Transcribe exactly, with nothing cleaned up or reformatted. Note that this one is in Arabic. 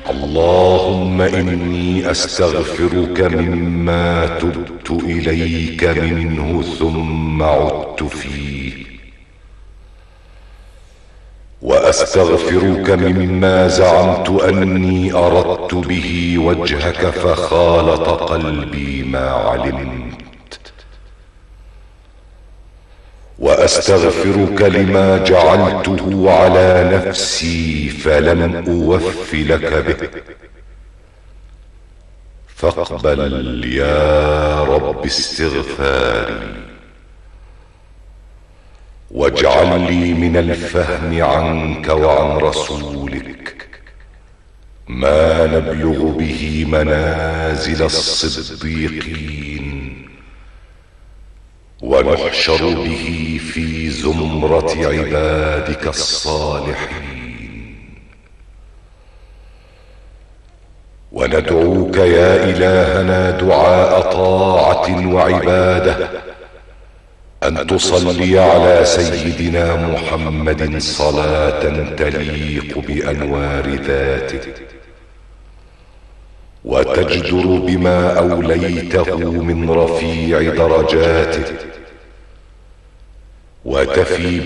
اللهم إني أستغفرك مما تبت إليك منه ثم عدت فيه، وأستغفرك مما زعمت أني أردت به وجهك فخالط قلبي ما علمت، وأستغفرك لما جعلته على نفسي فلم أوف لك به، فاقبل يا رب استغفاري، واجعل لي من الفهم عنك وعن رسولك ما نبلغ به منازل الصديقين، ونحشر به في زمرة عبادك الصالحين، وندعوك يا إلهنا دعاء طاعة وعبادة أن تصلي على سيدنا محمد صلاة تليق بأنوار ذاته، وتجدر بما أوليته من رفيع درجاته، وتفي